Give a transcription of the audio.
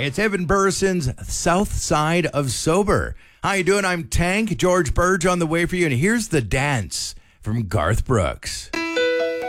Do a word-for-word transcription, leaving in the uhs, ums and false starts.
It's Evan Burson's South Side of Sober. How you doing? I'm Tank. George Burge on the way for you. And here's the dance from Garth Brooks.